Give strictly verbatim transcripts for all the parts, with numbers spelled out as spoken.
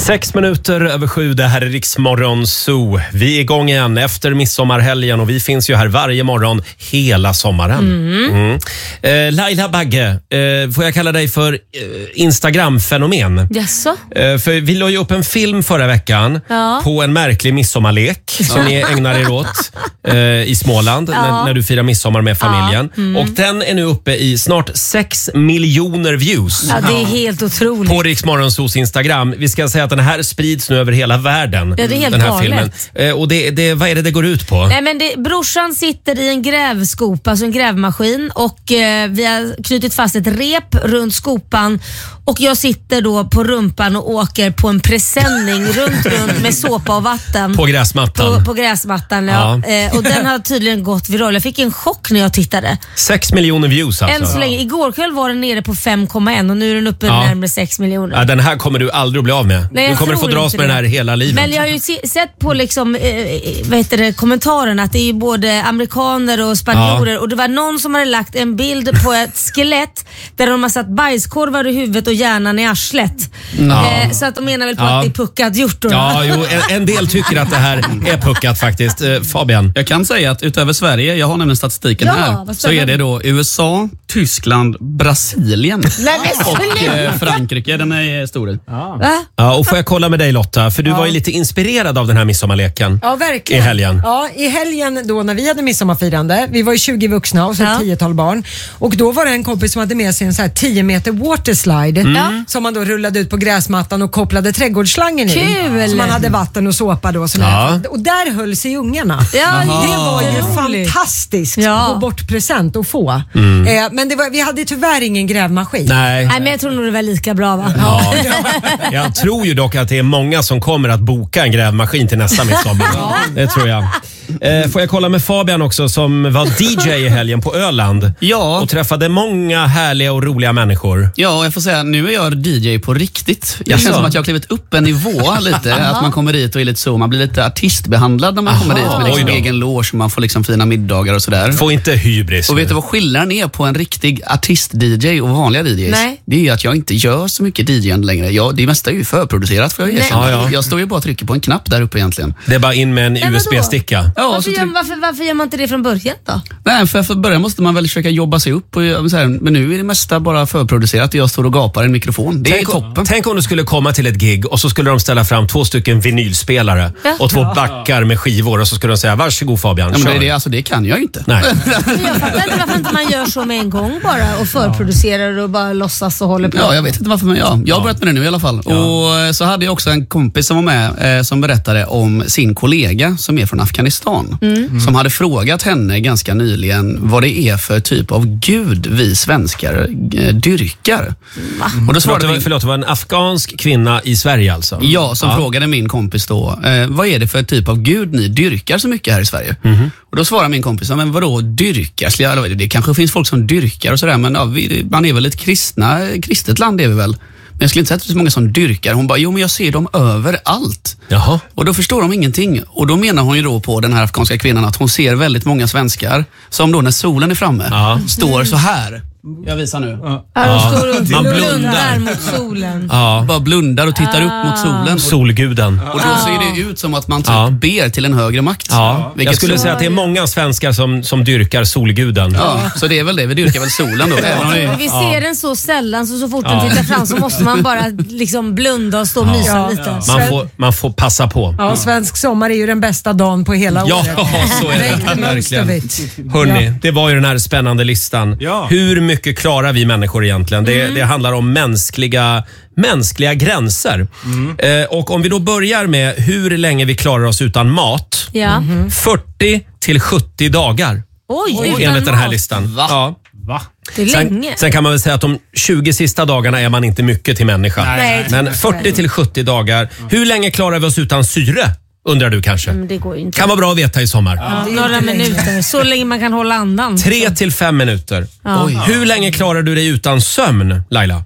Sex minuter över sju, det här är Rix Morgon Zoo. Vi är igång igen efter midsommarhelgen och vi finns ju här varje morgon hela sommaren. Mm. Mm. Eh, Laila Bagge, eh, får jag kalla dig för eh, Instagram-fenomen? Jaså? Eh, för vi la ju upp en film förra veckan ja. på en märklig midsommarlek som ni ägnar er åt eh, i Småland ja. när, när du firar midsommar med familjen. Ja. Mm. Och den är nu uppe i snart sex miljoner views. Ja, det är helt otroligt. På Rix Morgon Zoos Instagram. Vi ska säga att den här sprids nu över hela världen. Ja, det är helt den här galet. filmen. Eh, och det, det, vad är det det går ut på? Nej, men det, brorsan sitter i en grävskopa, alltså en grävmaskin, och eh, vi har knutit fast ett rep runt skopan och jag sitter då på rumpan och åker på en presenning runt runt med såpa och vatten. På gräsmattan. På, på gräsmattan, ja. ja. Eh, och den har tydligen gått viral. Jag fick en chock när jag tittade. Sex miljoner views alltså. Än så länge. Igår kväll var den nere på fem komma ett och nu är den uppe ja. närmare sex miljoner. Ja, den här kommer du aldrig att bli av med. Nej, du kommer att få dras med den här hela livet. Men jag har ju se, sett på liksom, eh, vad heter det, kommentarerna att det är ju både amerikaner och spanjorer ja. och det var någon som hade lagt en bild på ett skelett där de har satt bajskorvar i huvudet och hjärnan i arslet. Ja. Eh, så att de menar väl på ja. att det är puckat gjort då. Ja, jo, en, en del tycker att det här är puckat faktiskt. Eh, Fabian? Jag kan säga att utöver Sverige, jag har nämligen statistiken ja, här, så är det då U S A, Tyskland, Brasilien Nej, och eh, Frankrike. Den är stor i. Ja. Ja, och får jag kolla med dig Lotta, för du ja. var ju lite inspirerad av den här midsommarleken. Ja, verkligen. I helgen. Ja, i helgen då när vi hade midsommarfirande, vi var ju tjugo vuxna och så ja. ett tiotal barn. Och då var det en kompis som hade med sig en så här tio meter waterslide mm. som man då rullade ut på gräsmattan och kopplade trädgårdsslangen i. Kul! Så man hade vatten och såpa då. Ja. Och där höll sig ungarna. Ja, det var ju fantastiskt ja. och bortpresent att få. Mm. Eh, men det var, vi hade tyvärr ingen grävmaskin. Nej. Nej, men jag tror nog det var lika bra va? Ja. Jag tror ju dock att det är många som kommer att boka en grävmaskin till nästa midsommar. Ja. Det tror jag. Eh, får jag kolla med Fabian också som var D J i helgen på Öland ja. och träffade många härliga och roliga människor. Ja, jag får säga, nu är jag D J på riktigt. Jag känner som att jag har klivit upp en nivå lite. Att man kommer dit och är lite så, man blir lite artistbehandlad när man Aha. kommer dit med liksom egen loge, man får liksom fina middagar och sådär. Får inte hybris. Och vet du vad skillnaden är på en riktig artist-D J och vanliga D Js? Nej. Det är ju att jag inte gör så mycket D J längre. Jag, det mesta är ju förproducerat för jag erkänna. Ja, ja. Jag står ju bara och trycker på en knapp där uppe egentligen. Det är bara in med en U S B-sticka. Ja, varför, gör, varför, varför gör man inte det från början då? Nej, för för början måste man väl försöka jobba sig upp. Och, så här, men nu är det mesta bara förproducerat och jag står och gapar i en mikrofon. Det tänk, är toppen. Tänk om du skulle komma till ett gig och så skulle de ställa fram två stycken vinylspelare ja. och två ja. backar med skivor och så skulle de säga, varsågod Fabian, ja, men det, det, alltså, det kan jag inte. Nej. Jag fattar inte varför inte man gör så med en gång bara och förproducerar och bara låtsas och håller på. Ja, jag vet inte varför, men ja, jag har börjat med det nu i alla fall. Ja. Och så hade jag också en kompis som var med eh, som berättade om sin kollega som är från Afghanistan. Mm. Mm. Som hade frågat henne ganska nyligen vad det är för typ av gud vi svenskar eh, dyrkar. Mm. Och då svarade förlåt, vi, förlåt, det var en afghansk kvinna i Sverige alltså? Ja, som ja. frågade min kompis då, eh, vad är det för typ av gud ni dyrkar så mycket här i Sverige? Mm. Och då svarade min kompis, men vadå dyrkar? Det kanske finns folk som dyrkar och sådär, men ja, vi, man är väl ett kristna, kristet land är vi väl. Men jag skulle inte säga att det är så många som dyrkar. Hon bara, jo men jag ser dem överallt. Jaha. Och då förstår de ingenting. Och då menar hon ju då på den här afghanska kvinnan att hon ser väldigt många svenskar som då när solen är framme ja. står så här. Jag visar nu. Ja. Ja. De står och man blundar mot solen. Ja. Bara blundar och tittar ah. upp mot solen. Solguden. Och då ah. ser det ut som att man typ ja. ber till en högre makt. Ja. Jag skulle så... säga att det är många svenskar som, som dyrkar solguden. Ja, så det är väl det. Vi dyrkar väl solen då. Ja. Men vi ser ja. den så sällan så så fort ja. den tittar fram så måste man bara liksom blunda och stå och mysa ja. lite. Ja. Man, får, man får passa på. Ja, svensk sommar är ju den bästa dagen på hela ja, året. Ja, så är det. Verkligen. Hörrni, ja. det var ju den här spännande listan. Ja. Hur mycket klarar vi människor egentligen? Det, mm. det handlar om mänskliga, mänskliga gränser. Mm. Eh, och om vi då börjar med hur länge vi klarar oss utan mat. Ja. Mm. fyrtio till sjuttio dagar. Oj, enligt den här listan. Va? Ja. Va? Det är sen, länge. sen kan man väl säga att de tjugo sista dagarna är man inte mycket till människa. Nej, men fyrtio till sjuttio dagar. Hur länge klarar vi oss utan syre? Undrar du kanske. Mm, det går ju inte. Kan vara bra att veta i sommar. Ja, några minuter. Så länge man kan hålla andan. Tre till fem minuter. Ja. Oj. Hur länge klarar du dig utan sömn, Laila?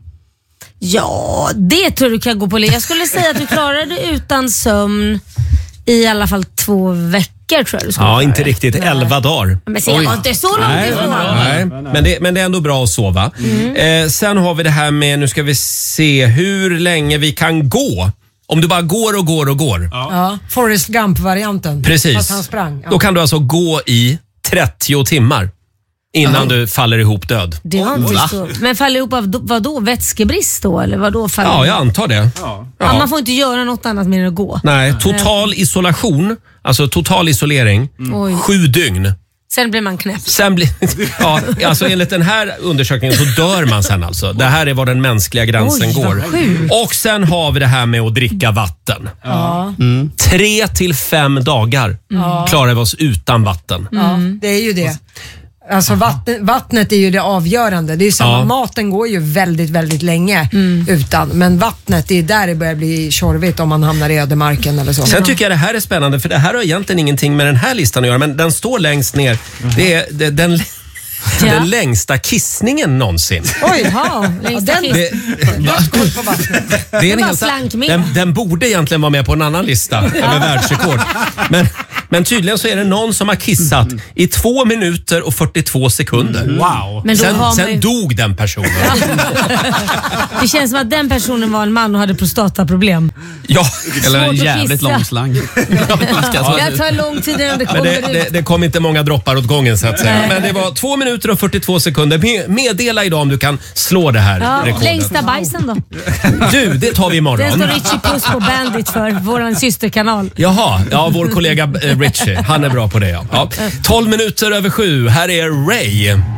Ja, det tror du kan gå på. Jag skulle säga att du klarar dig utan sömn i alla fall två veckor tror jag du Ja, inte riktigt. Nej. Elva dagar. Men se, jag var inte så långt nej, ifrån. Nej, men det, men det är ändå bra att sova. Mm. Eh, sen har vi det här med, nu ska vi se hur länge vi kan gå om du bara går och går och går. Ja. Ja. Forrest Gump-varianten. Precis. Fast han sprang. Ja. Då kan du alltså gå i trettio timmar innan Aha. du faller ihop död. Det har inte så. Men faller ihop av vad då? Vätskebrist då? Eller vad då faller ja, jag antar det. Ja. Ja. Ja, man får inte göra något annat med att gå. Nej, total isolation, alltså total isolering, mm. sju dygn. Sen blir man knäpp. Sen blir, ja, alltså enligt den här undersökningen så dör man sen alltså. Det här är var den mänskliga gränsen Oj, går. Och sen har vi det här med att dricka vatten. Ja. Mm. Tre till fem dagar mm. klarar vi oss utan vatten. Ja, det är ju det. Alltså vatten, vattnet är ju det avgörande. Det är ju samma, ja. Maten går ju väldigt, väldigt länge mm. utan. Men vattnet, det är där det börjar bli tjorvigt om man hamnar i ödemarken eller så. Sen tycker jag det här är spännande, för det här har egentligen ingenting med den här listan att göra, men den står längst ner. Mm. Det är det, den... Ja. Den längsta kissningen någonsin. Oj, ja, längsta den, det, det är en helt, den, den borde egentligen vara med på en annan lista över världsrekord. Men, men tydligen så är det någon som har kissat i två minuter och fyrtiotvå sekunder. Mm. Wow. Men sen, man... sen dog den personen. Det känns som att den personen var en man och hade prostataproblem. Ja, eller en jävligt lång slang. Det tar lång tid innan det kommer det, ut. Det, det kom inte många droppar åt gången så att säga. Men det var två minuter och fyrtiotvå sekunder. Meddela idag om du kan slå det här ja, rekordet. Längsta bajsen då? Du, det tar vi imorgon. Det står Richie Puss på Bandit för, vår systerkanal. Jaha, ja, vår kollega Richie. Han är bra på det, ja. ja. tolv minuter över sju. Här är Ray.